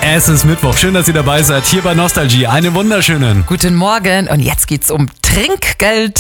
Es ist Mittwoch. Schön, dass ihr dabei seid. Hier bei Nostalgie. Einen wunderschönen Guten Morgen und jetzt geht's um Trinkgeld.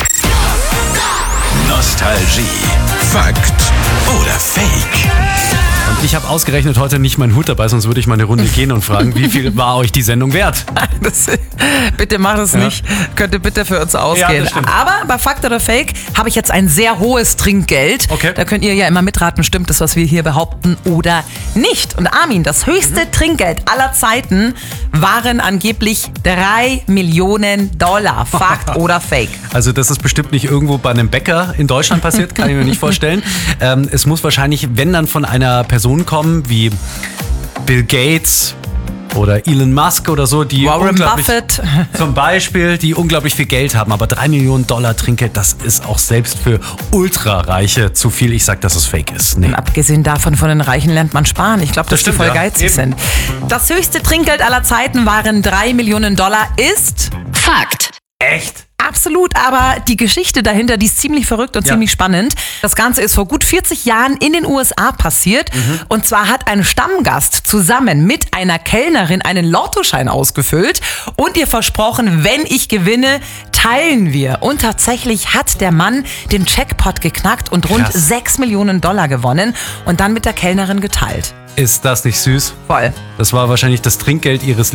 Nostalgie. Fakt oder Fake? Und ich habe ausgerechnet heute nicht meinen Hut dabei, sonst würde ich mal eine Runde gehen und fragen, wie viel war euch die Sendung wert? Bitte mach das nicht. Könnte bitte für uns ausgehen. das stimmt. Aber bei Fakt oder Fake habe ich jetzt ein sehr hohes Trinkgeld. Okay. Da könnt ihr ja immer mitraten, stimmt das, was wir hier behaupten oder nicht. Und Armin, das höchste Trinkgeld aller Zeiten waren angeblich 3 Millionen $. Fakt oder Fake? Also das ist bestimmt nicht irgendwo bei einem Bäcker in Deutschland passiert, kann ich mir nicht vorstellen. Es muss wahrscheinlich, wenn dann von einer Person kommen, wie Bill Gates oder Elon Musk oder so, die Warren unglaublich, Buffett. zum Beispiel, die unglaublich viel Geld haben. Aber 3 Millionen $ Trinkgeld, das ist auch selbst für Ultrareiche zu viel. Ich sag, dass es fake ist. Nee. Und abgesehen davon, von den Reichen lernt man sparen. Ich glaube, dass die stimmt, voll ja. geizig Eben. sind. Das höchste Trinkgeld aller Zeiten waren 3 Millionen $, ist Fakt. Echt? absolut, aber die Geschichte dahinter, die ist ziemlich verrückt und ziemlich spannend. Das Ganze ist vor gut 40 Jahren in den USA passiert. Und zwar hat ein Stammgast zusammen mit einer Kellnerin einen Lottoschein ausgefüllt und ihr versprochen, wenn ich gewinne, teilen wir. Und tatsächlich hat der Mann den Jackpot geknackt und rund Krass. 6 Millionen $ gewonnen und dann mit der Kellnerin geteilt. Ist das nicht süß? Voll. Das war wahrscheinlich das Trinkgeld ihres